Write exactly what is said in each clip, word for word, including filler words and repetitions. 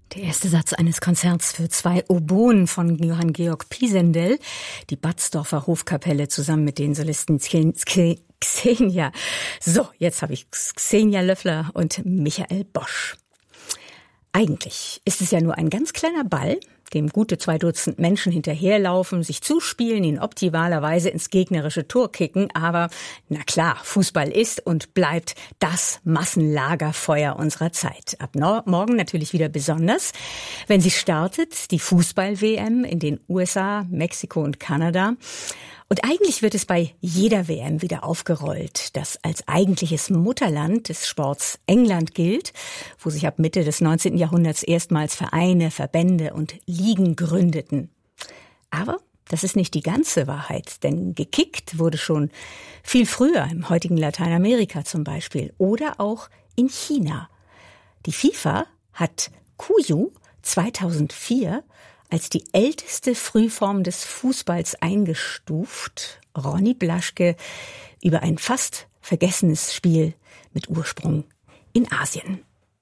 Der erste Satz eines Konzerts für zwei Oboen von Johann Georg Pisendel, die Batzdorfer Hofkapelle zusammen mit den Solisten Xenia. So, jetzt habe ich Xenia Löffler und Michael Bosch. Eigentlich ist es ja nur ein ganz kleiner Ball, dem gute zwei Dutzend Menschen hinterherlaufen, sich zuspielen, ihn optimalerweise ins gegnerische Tor kicken. Aber na klar, Fußball ist und bleibt das Massenlagerfeuer unserer Zeit. Ab no- morgen natürlich wieder besonders, wenn sie startet, die Fußball-W M in den U S A, Mexiko und Kanada. Und eigentlich wird es bei jeder W M wieder aufgerollt, das als eigentliches Mutterland des Sports England gilt, wo sich ab Mitte des neunzehnten Jahrhunderts erstmals Vereine, Verbände und Ligen gründeten. Aber das ist nicht die ganze Wahrheit, denn gekickt wurde schon viel früher, im heutigen Lateinamerika zum Beispiel, oder auch in China. Die FIFA hat Kuyu zweitausendvier als die älteste Frühform des Fußballs eingestuft. Ronny Blaschke über ein fast vergessenes Spiel mit Ursprung in Asien.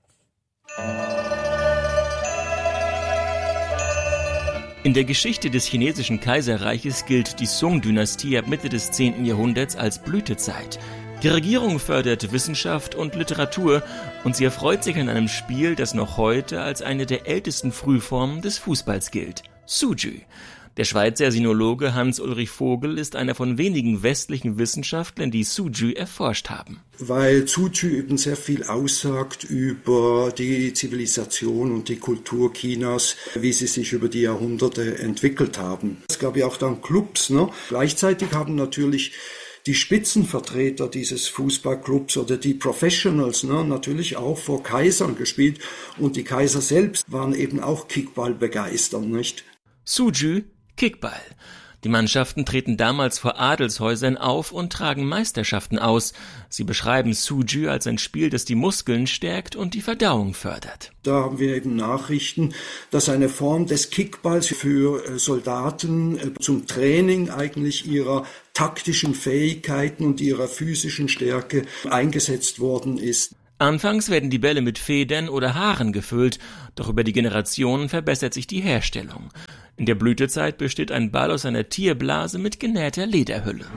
In der Geschichte des chinesischen Kaiserreiches gilt die Song-Dynastie ab Mitte des zehnten Jahrhunderts als Blütezeit. Die Regierung fördert Wissenschaft und Literatur und sie erfreut sich an einem Spiel, das noch heute als eine der ältesten Frühformen des Fußballs gilt, Suzhü. Der Schweizer Sinologe Hans-Ulrich Vogel ist einer von wenigen westlichen Wissenschaftlern, die Suzhü erforscht haben. Weil Suzhü eben sehr viel aussagt über die Zivilisation und die Kultur Chinas, wie sie sich über die Jahrhunderte entwickelt haben. Es gab ja auch dann Clubs, ne? Gleichzeitig haben natürlich die Spitzenvertreter dieses Fußballclubs oder die Professionals ne, natürlich auch vor Kaisern gespielt und die Kaiser selbst waren eben auch Kickball begeistert, nicht? Suzhü, Kickball. Die Mannschaften treten damals vor Adelshäusern auf und tragen Meisterschaften aus. Sie beschreiben Suzhü als ein Spiel, das die Muskeln stärkt und die Verdauung fördert. Da haben wir eben Nachrichten, dass eine Form des Kickballs für Soldaten zum Training eigentlich ihrer taktischen Fähigkeiten und ihrer physischen Stärke eingesetzt worden ist. Anfangs werden die Bälle mit Federn oder Haaren gefüllt, doch über die Generationen verbessert sich die Herstellung. In der Blütezeit besteht ein Ball aus einer Tierblase mit genähter Lederhülle.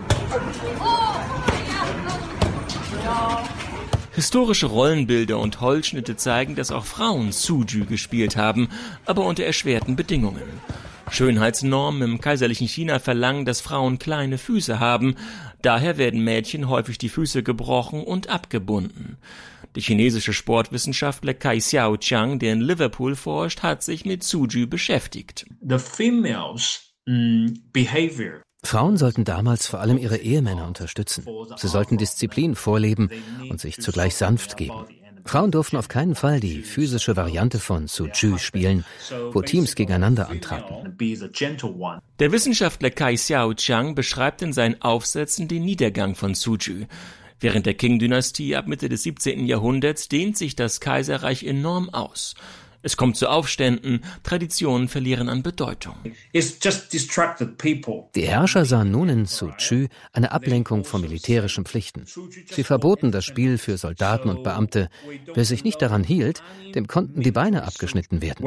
Historische Rollenbilder und Holzschnitte zeigen, dass auch Frauen Suzhü gespielt haben, aber unter erschwerten Bedingungen. Schönheitsnormen im kaiserlichen China verlangen, dass Frauen kleine Füße haben. Daher werden Mädchen häufig die Füße gebrochen und abgebunden. Der chinesische Sportwissenschaftler Kai Xiaoqiang, der in Liverpool forscht, hat sich mit Suzhü beschäftigt. The females mm, behavior. Frauen sollten damals vor allem ihre Ehemänner unterstützen. Sie sollten Disziplin vorleben und sich zugleich sanft geben. Frauen durften auf keinen Fall die physische Variante von Suzhü spielen, wo Teams gegeneinander antraten. Der Wissenschaftler Kai Xiaoqiang beschreibt in seinen Aufsätzen den Niedergang von Suzhü. Während der Qing-Dynastie ab Mitte des siebzehnten Jahrhunderts dehnt sich das Kaiserreich enorm aus. Es kommt zu Aufständen, Traditionen verlieren an Bedeutung. Die Herrscher sahen nun in Suzhü eine Ablenkung von militärischen Pflichten. Sie verboten das Spiel für Soldaten und Beamte. Wer sich nicht daran hielt, dem konnten die Beine abgeschnitten werden.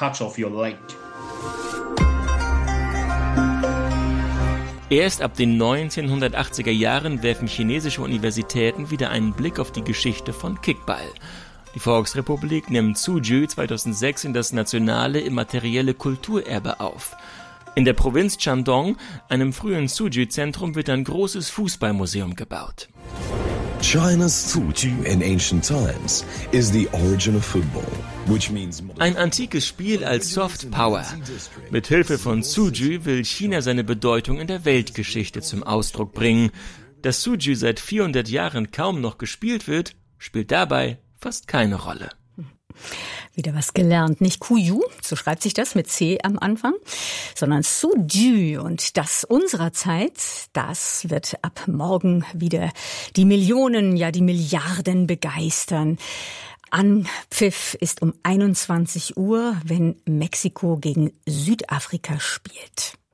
Erst ab den neunzehnhundertachtziger Jahren werfen chinesische Universitäten wieder einen Blick auf die Geschichte von Kickball. Die Volksrepublik nimmt Suzhü zweitausendsechs in das nationale immaterielle Kulturerbe auf. In der Provinz Shandong, einem frühen Suzhü-Zentrum, wird ein großes Fußballmuseum gebaut. China's Suzhü in ancient times is the origin of football, which means ein antikes Spiel als Soft Power. Mit Hilfe von Suzhü will China seine Bedeutung in der Weltgeschichte zum Ausdruck bringen. Dass Suzhü seit vierhundert Jahren kaum noch gespielt wird, spielt dabei fast keine Rolle. Wieder was gelernt. Nicht Kuyu, so schreibt sich das mit C am Anfang, sondern Suzhü. Und das unserer Zeit, das wird ab morgen wieder die Millionen, ja die Milliarden begeistern. Anpfiff ist um einundzwanzig Uhr, wenn Mexiko gegen Südafrika spielt.